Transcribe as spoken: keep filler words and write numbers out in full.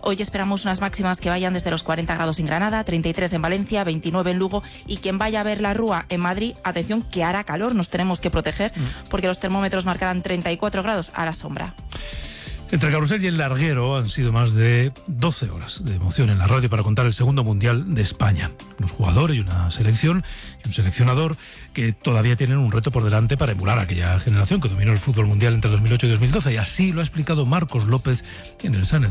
Hoy esperamos unas máximas que vayan desde los cuarenta grados en Granada, treinta y tres en Valencia, veintinueve en Lugo, y quien vaya a ver la Rúa en Madrid, atención que hará calor, nos tenemos que proteger porque los termómetros marcarán treinta y cuatro grados a la sombra. Entre el carrusel y el larguero han sido más de doce horas de emoción en la radio para contar el segundo Mundial de España. Unos jugadores y una selección y un seleccionador que todavía tienen un reto por delante para emular a aquella generación que dominó el fútbol mundial entre dos mil ocho y dos mil doce, y así lo ha explicado Marcos López en el Sanedrín.